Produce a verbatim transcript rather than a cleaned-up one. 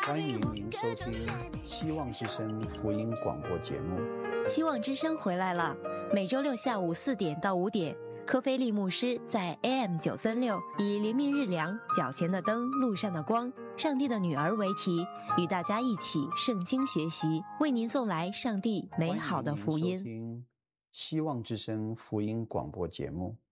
欢迎您收听希望之声福音广播节目。 希望之声回来了，每周六下午四点到五点，科菲利牧师在 A M 九三六以黎明日亮、脚前的灯、路上的光、上帝的女儿为题，与大家一起圣经学习，为您送来上帝美好的福音。 欢迎您收听希望之声福音广播节目。